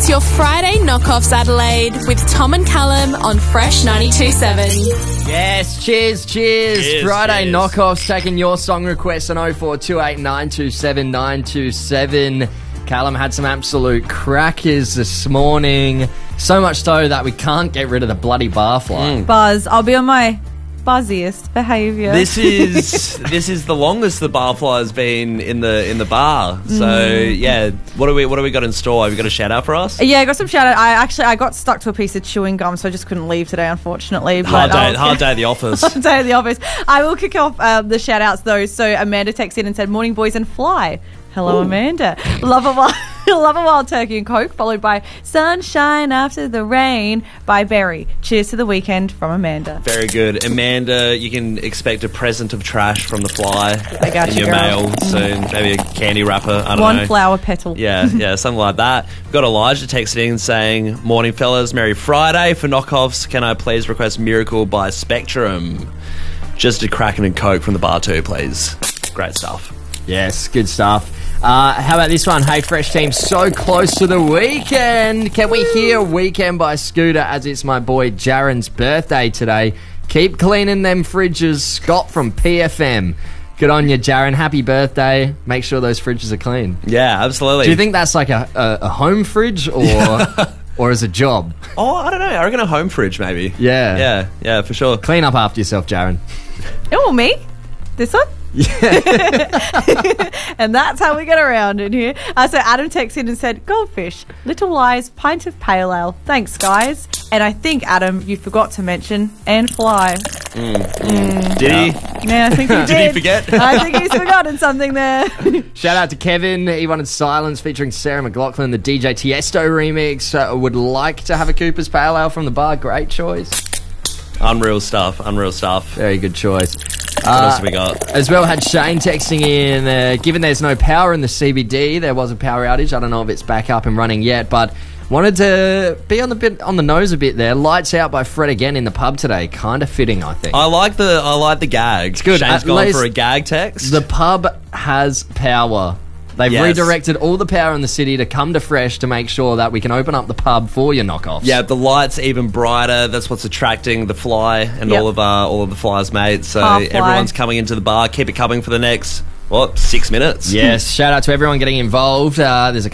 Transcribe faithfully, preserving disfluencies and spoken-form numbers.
It's your Friday Knockoffs Adelaide with Tom and Callum on Fresh ninety-two point seven. Yes, cheers, cheers. Cheers, Friday cheers. Knockoffs, taking your song requests on oh four two eight nine two seven nine two seven. Callum had some absolute crackers this morning. So much so that we can't get rid of the bloody barfly. Buzz, I'll be on my buzziest behaviour. This is this is the longest the barfly has been in the in the bar. So yeah, what do we what do we got in store? Have you got a shout out for us? Yeah, I got some shout out. I actually I got stuck to a piece of chewing gum, so I just couldn't leave today, unfortunately. Hard but day, I'll- hard day at the office. Hard day at the office. I will kick off um, the shout outs though. So Amanda texted in and said, "Morning, boys, and fly." Hello, Amanda. Love a wild, love a wild turkey and coke, followed by Sunshine After the Rain by Berry. Cheers to the weekend from Amanda. Very good, Amanda. You can expect a present of trash from the fly I got in you, your girl. mail soon. Maybe a candy wrapper. I don't One know. flower petal. Yeah, yeah, something like that. We've got Elijah texting in saying, "Morning, fellas. Merry Friday. For knockoffs, can I please request Miracle by Spectrum? Just a Kraken and Coke from the bar too, please." Great stuff. Yes, good stuff. Uh, how about this one? Hey, Fresh Team, so close to the weekend. Can we hear Weekend by Scooter as it's my boy Jaren's birthday today? Keep cleaning them fridges. Scott from P F M. Good on you, Jaren. Happy birthday. Make sure those fridges are clean. Yeah, absolutely. Do you think that's like a, a, a home fridge or or as a job? Oh, I don't know. I reckon a home fridge, maybe. Yeah. Yeah, yeah, for sure. Clean up after yourself, Jaren. Oh, me? This one? And that's how we get around in here. Uh, so Adam texted in and said, "Goldfish, Little Lies, pint of pale ale. Thanks, guys." And I think, Adam, you forgot to mention and fly. Did he? Yeah, I think he did. Did he forget? I think he's forgotten something there. Shout out to Kevin. He wanted Silence featuring Sarah McLachlan, the D J Tiesto remix. Uh, would like to have a Cooper's Pale Ale from the bar. Great choice. Unreal stuff, unreal stuff. Very good choice. What else have we got? As well, had Shane texting in, uh, given there's no power in the C B D, there was a power outage. I don't know if it's back up and running yet, but wanted to be on the bit on the nose a bit there. Lights Out by Fred again in the pub today. Kind of fitting, I think. I like the I like the gag. It's good. Shane's At gone least for a gag text. The pub has power. They've Yes. redirected all the power in the city to come to Fresh to make sure that we can open up the pub for your knockoffs. Yeah, the light's even brighter. That's what's attracting the fly and Yep. all of uh, all of the fly's mates. So Half fly. everyone's coming into the bar. Keep it coming for the next what six minutes. Yes, shout out to everyone getting involved. Uh, there's a